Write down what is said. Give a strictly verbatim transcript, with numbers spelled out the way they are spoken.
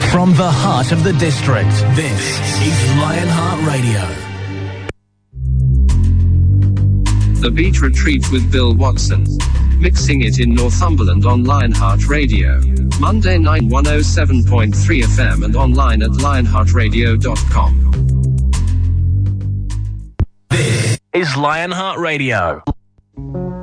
From the heart of the district, this is Lionheart Radio. The Beat Retreat with Bill Watson. Mixing it in Northumberland on Lionheart Radio. Monday night one oh seven point three F M and online at lionheart radio dot com. This is Lionheart Radio.